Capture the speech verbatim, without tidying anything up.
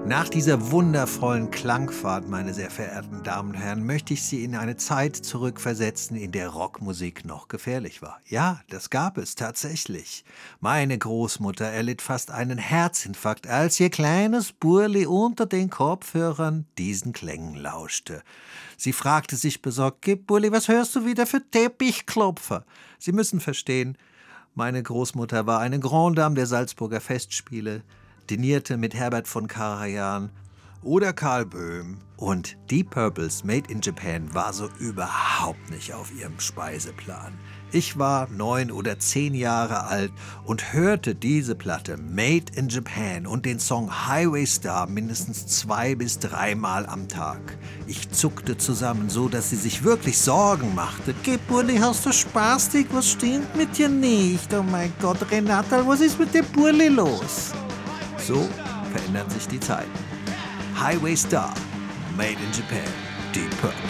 Nach dieser wundervollen Klangfahrt, meine sehr verehrten Damen und Herren, möchte ich Sie in eine Zeit zurückversetzen, in der Rockmusik noch gefährlich war. Ja, das gab es tatsächlich. Meine Großmutter erlitt fast einen Herzinfarkt, als ihr kleines Burli unter den Kopfhörern diesen Klängen lauschte. Sie fragte sich besorgt: „Geh, Burli, was hörst du wieder für Teppichklopfer?" Sie müssen verstehen, meine Großmutter war eine Grande Dame der Salzburger Festspiele, dinierte mit Herbert von Karajan oder Karl Böhm. Und Deep Purples Made in Japan war so überhaupt nicht auf ihrem Speiseplan. Ich war neun oder zehn Jahre alt und hörte diese Platte Made in Japan und den Song Highway Star mindestens zwei bis dreimal am Tag. Ich zuckte zusammen, so dass sie sich wirklich Sorgen machte. „Geh, Burli, hast du Spastik? Was stimmt mit dir nicht? Oh mein Gott, Renata, was ist mit dem Burli los?" So verändern sich die Zeiten. Highway Star, Made in Japan, Deep Purple.